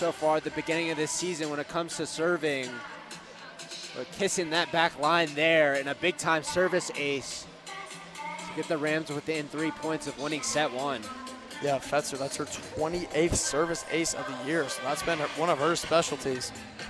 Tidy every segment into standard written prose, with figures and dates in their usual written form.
so far at the beginning of this season when it comes to serving. We're kissing that back line there, and a big-time service ace to get the Rams within 3 points of winning set one. Yeah, Fetzer, that's her 28th service ace of the year, so that's been one of her specialties.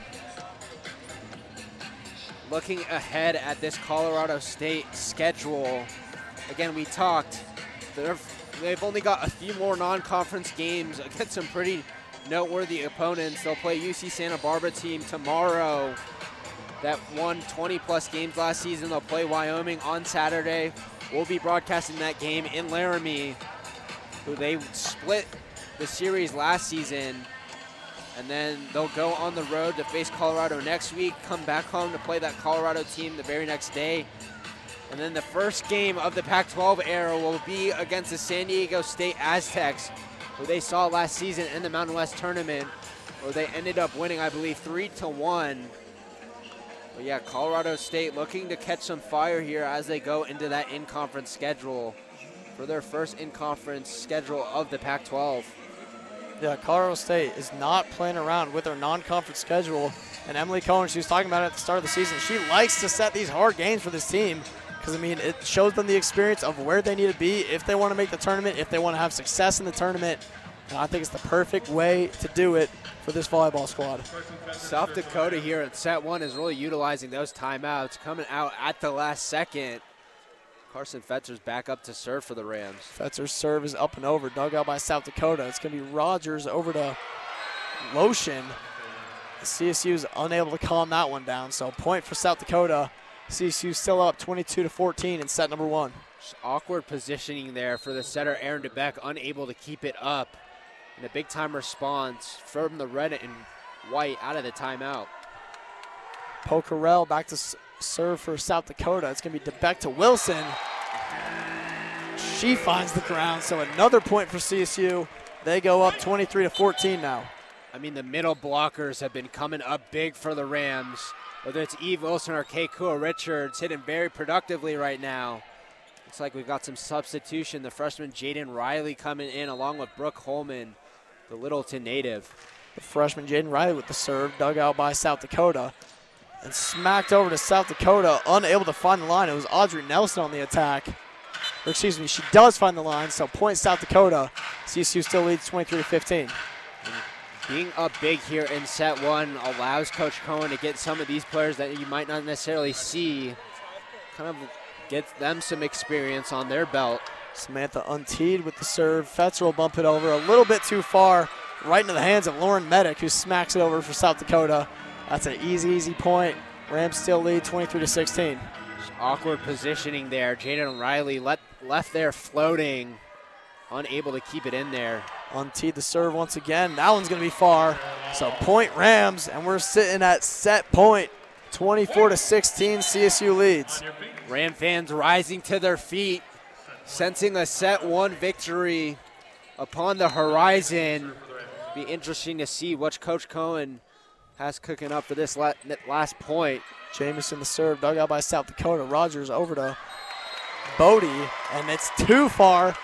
Looking ahead at this Colorado State schedule, again, we talked, they've only got a few more non-conference games against some pretty noteworthy opponents. They'll play UC Santa Barbara team tomorrow that won 20-plus games last season. They'll play Wyoming on Saturday. We'll be broadcasting that game in Laramie, who they split the series last season. And then they'll go on the road to face Colorado next week, come back home to play that Colorado team the very next day. And then the first game of the Pac-12 era will be against the San Diego State Aztecs, who they saw last season in the Mountain West tournament, where they ended up winning, I believe, 3-1. But yeah, Colorado State looking to catch some fire here as they go into that in-conference schedule for their first in-conference schedule of the Pac-12. Yeah, Colorado State is not playing around with their non-conference schedule. And Emily Cohen, she was talking about it at the start of the season. She likes to set these hard games for this team because, I mean, it shows them the experience of where they need to be if they want to make the tournament, if they want to have success in the tournament. And I think it's the perfect way to do it for this volleyball squad. South Dakota here at set one is really utilizing those timeouts, coming out at the last second. Carson Fetzer's back up to serve for the Rams. Fetzer's serve is up and over, dug out by South Dakota. It's going to be Rogers over to Lotion. CSU is unable to calm that one down, so point for South Dakota. CSU still up 22-14 in set number one. Just awkward positioning there for the setter, Aaron DeBeck, unable to keep it up. And a big-time response from the red and white out of the timeout. Pocarel back to serve for South Dakota. It's going to be DeBeck to Wilson. She finds the ground, so another point for CSU. They go up 23-14 now. I mean, the middle blockers have been coming up big for the Rams. Whether it's Eve Wilson or Keikua Richards, hitting very productively right now. Looks like we've got some substitution. The freshman Jaden Riley coming in along with Brooke Holman, the Littleton native. The freshman Jaden Riley with the serve, dug out by South Dakota. And smacked over to South Dakota, unable to find the line. It was Audrey Nelson on the attack. Or excuse me, she does find the line, so point South Dakota. CSU still leads 23-15. Being up big here in set one allows Coach Cohen to get some of these players that you might not necessarily see, kind of get them some experience on their belt. Samantha unteed with the serve. Fetzer will bump it over a little bit too far, right into the hands of Lauren Medic, who smacks it over for South Dakota. That's an easy point. Rams still lead 23-16. Awkward positioning there. Jaden Riley left there floating, unable to keep it in there. Unteed the serve once again. That one's going to be far. So point Rams, and we're sitting at set point. 24-16, CSU leads. Ram fans rising to their feet, sensing a set one victory upon the horizon. Be interesting to see what Coach Cohen has cooking up for this last point. Jamison the serve, dug out by South Dakota. Rogers over to Bodie, and it's too far.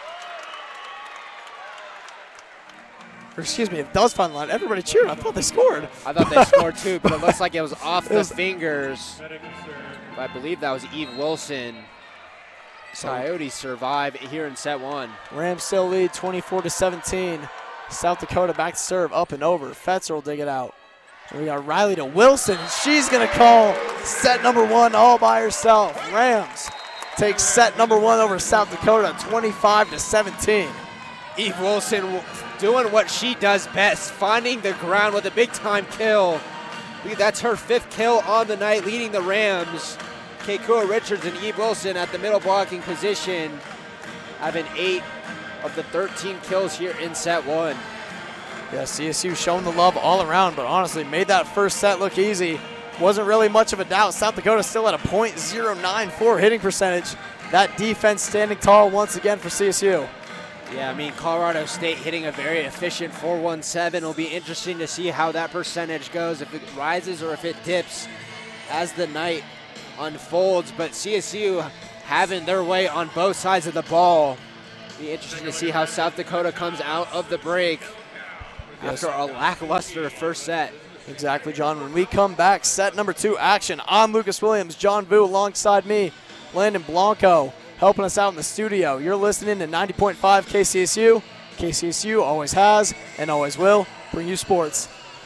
Or excuse me, it does find the line. Everybody cheered. I thought they scored. I thought they scored too, but it looks like it was off the fingers. I believe that was Eve Wilson. Coyotes survive here in set one. Rams still lead 24-17. South Dakota back to serve, up and over. Fetzer will dig it out. And we got Riley to Wilson. She's going to call set number one all by herself. Rams take set number one over South Dakota, 25-17. Eve Wilson doing what she does best, finding the ground with a big-time kill. I believe that's her 5th kill on the night, leading the Rams. Keikua Richards and Eve Wilson at the middle blocking position, having 8 of the 13 kills here in set one. Yeah, CSU showing the love all around, but honestly made that first set look easy. Wasn't really much of a doubt. South Dakota still at a .094 hitting percentage. That defense standing tall once again for CSU. Yeah, I mean, Colorado State hitting a very efficient .417. It'll be interesting to see how that percentage goes, if it rises or if it dips as the night unfolds. But CSU having their way on both sides of the ball. Be interesting to see how South Dakota comes out of the break. after a lackluster first set. Exactly, John. When we come back, set number 2 action. I'm Lucas Williams, John Vu alongside me, Landon Blanco, helping us out in the studio. You're listening to 90.5 KCSU. KCSU always has and always will bring you sports.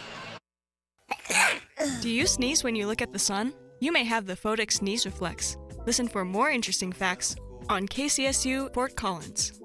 Do you sneeze when you look at the sun? You may have the photic sneeze reflex. Listen for more interesting facts on KCSU Fort Collins.